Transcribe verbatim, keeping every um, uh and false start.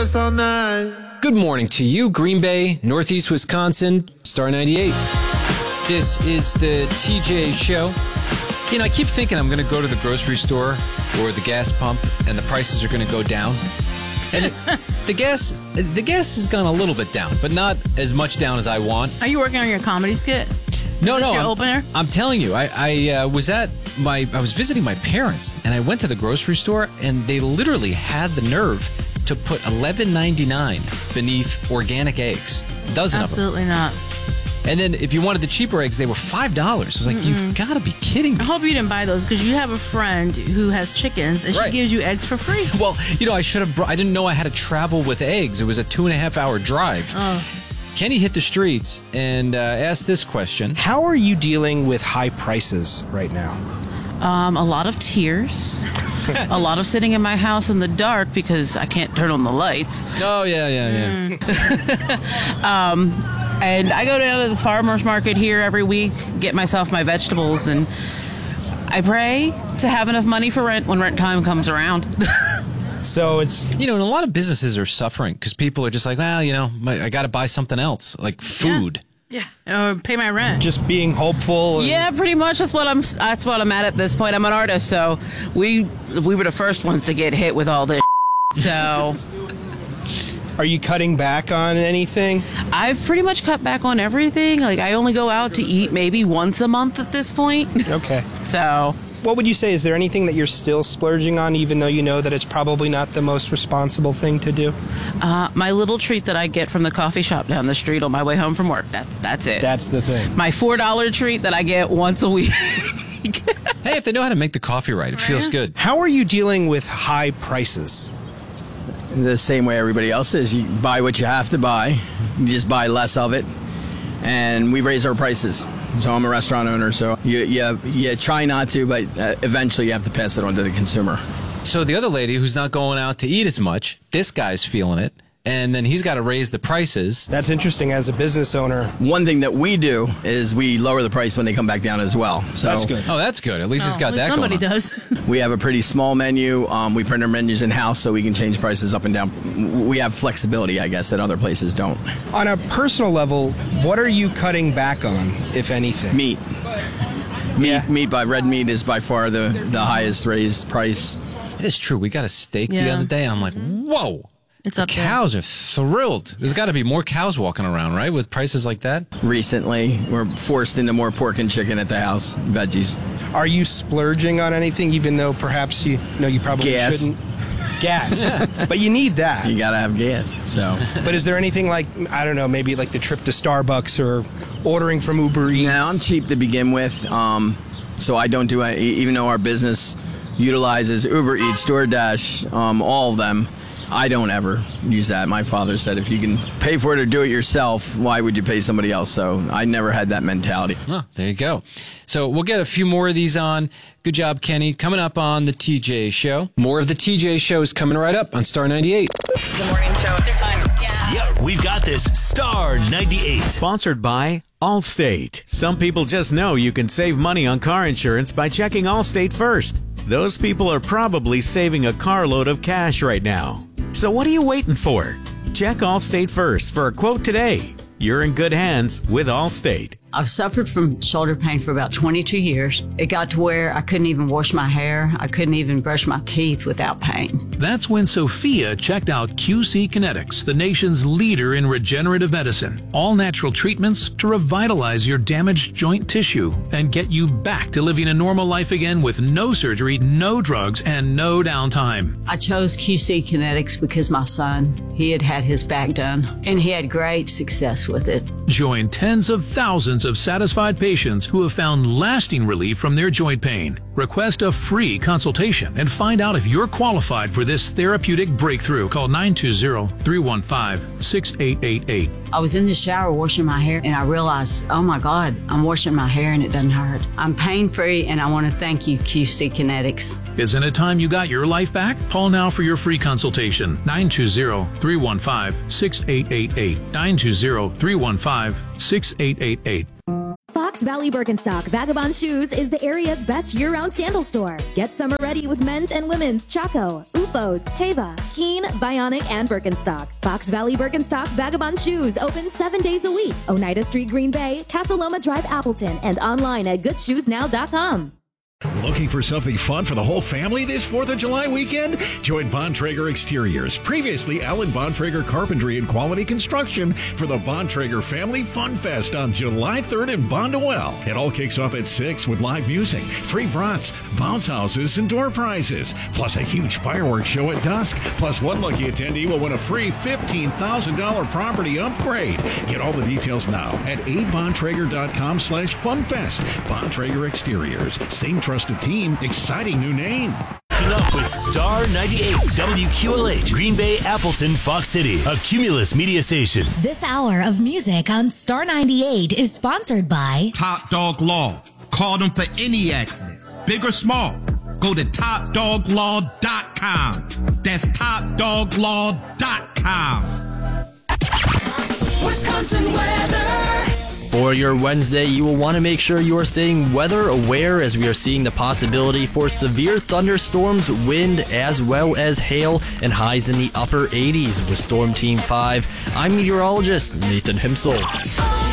us all night. Good morning to you, Green Bay, Northeast Wisconsin, Star ninety-eight. This is the T J Show. You know, I keep thinking I'm going to go to the grocery store or the gas pump and the prices are going to go down. And it, the gas the gas has gone a little bit down, but not as much down as I want. Are you working on your comedy skit? No, is this no. your I'm, opener? I'm telling you, I, I uh, was at my I was visiting my parents, and I went to the grocery store, and they literally had the nerve to put eleven ninety-nine beneath organic eggs, a dozen Absolutely of them. not. And then if you wanted the cheaper eggs, they were five dollars. I was like, mm-mm. You've got to be kidding me. I hope you didn't buy those because you have a friend who has chickens and right. she gives you eggs for free. Well, you know, I should have. Brought, I didn't know I had to travel with eggs. It was a two and a half hour drive. Oh. Kenny hit the streets and uh, asked this question. How are you dealing with high prices right now? Um, a lot of tears. A lot of sitting in my house in the dark because I can't turn on the lights. Oh, yeah, yeah, yeah. Mm. um, and I go down to the farmer's market here every week, get myself my vegetables, and I pray to have enough money for rent when rent time comes around. So it's... You know, and a lot of businesses are suffering because people are just like, well, you know, I got to buy something else, like food. Yeah. Yeah. Or pay my rent. Just being hopeful. And... Yeah, pretty much. That's what I'm. That's what I'm at at this point. I'm an artist, so we we were the first ones to get hit with all this. So, are you cutting back on anything? I've pretty much cut back on everything. Like I only go out to eat maybe once a month at this point. Okay. So, what would you say? Is there anything that you're still splurging on, even though you know that it's probably not the most responsible thing to do? Uh, my little treat that I get from the coffee shop down the street on my way home from work. That's that's it. That's the thing. My four dollar treat that I get once a week. Hey, if they know how to make the coffee right, it feels good. How are you dealing with high prices? The same way everybody else is. You buy what you have to buy. You just buy less of it. And we raise our prices. So I'm a restaurant owner, so you, you, you try not to, but uh, eventually you have to pass it on to the consumer. So the other lady who's not going out to eat as much, this guy's feeling it, and then he's got to raise the prices. That's interesting as a business owner. One thing that we do is we lower the price when they come back down as well. So that's good. Oh, that's good. At least oh, it's got that somebody going on. Somebody does. We have a pretty small menu. Um, we print our menus in-house so we can change prices up and down. We have flexibility, I guess, that other places don't. On a personal level, what are you cutting back on, if anything? Meat. Meat, Yeah. meat by red meat is by far the, the highest raised price. It is true. We got a steak the Yeah. other day, and I'm like, whoa. It's up there. Cows are thrilled. There's got to be more cows walking around, right, with prices like that? Recently, we're forced into more pork and chicken at the house, veggies. Are you splurging on anything, even though perhaps you know you probably Gas. shouldn't? Gas. But you need that. You gotta have gas, so. But is there anything like, I don't know, maybe like the trip to Starbucks or ordering from Uber Eats? Now, I'm cheap to begin with, um, so I don't do any, even though our business utilizes Uber Eats, DoorDash, um, all of them. I don't ever use that. My father said if you can pay for it or do it yourself, why would you pay somebody else? So I never had that mentality. Oh, there you go. So we'll get a few more of these on. Good job, Kenny. Coming up on the T J Show. More of the T J Show is coming right up on Star ninety-eight. The morning show. They're fun. Yeah. Yep, we've got this. Star ninety-eight. Sponsored by Allstate. Some people just know you can save money on car insurance by checking Allstate first. Those people are probably saving a carload of cash right now. So what are you waiting for? Check Allstate first for a quote today. You're in good hands with Allstate. I've suffered from shoulder pain for about twenty-two years. It got to where I couldn't even wash my hair. I couldn't even brush my teeth without pain. That's when Sophia checked out Q C Kinetics, the nation's leader in regenerative medicine. All natural treatments to revitalize your damaged joint tissue and get you back to living a normal life again with no surgery, no drugs, and no downtime. I chose Q C Kinetics because my son, he had had his back done, and he had great success with it. Join tens of thousands of satisfied patients who have found lasting relief from their joint pain. Request a free consultation and find out if you're qualified for this therapeutic breakthrough. Call nine two zero, three one five, six eight eight eight. I was in the shower washing my hair, and I realized, oh my God, I'm washing my hair and it doesn't hurt. I'm pain-free, and I want to thank you, Q C Kinetics. Isn't it time you got your life back? Call now for your free consultation. nine two zero, three one five, six eight eight eight. nine two zero, three one five, six eight eight eight. Fox Valley Birkenstock Vagabond Shoes is the area's best year-round sandal store. Get summer ready with men's and women's Chaco, U F Os, Teva, Keen, Bionic, and Birkenstock. Fox Valley Birkenstock Vagabond Shoes open seven days a week. Oneida Street, Green Bay, Casa Loma Drive, Appleton, and online at good shoes now dot com. Looking for something fun for the whole family this fourth of July weekend? Join Bontrager Exteriors, previously Allen Bontrager Carpentry and Quality Construction, for the Bontrager Family Fun Fest on July third in Bondwell. It all kicks off at six with live music, free brats, bounce houses, and door prizes, plus a huge fireworks show at dusk. Plus, one lucky attendee will win a free fifteen thousand dollars property upgrade. Get all the details now at a bontrager dot com slash funfest. Bontrager Exteriors, same trusted team, exciting new name. Keeping up with Star ninety-eight, W Q L H, Green Bay, Appleton, Fox Cities, a Cumulus media station. This hour of music on Star ninety-eight is sponsored by Top Dog Law. Call them for any accident, big or small. Go to top dog law dot com. That's top dog law dot com. Wisconsin weather. For your Wednesday, you will want to make sure you are staying weather aware as we are seeing the possibility for severe thunderstorms, wind, as well as hail, and highs in the upper eighties with Storm Team five. I'm meteorologist Nathan Himsel.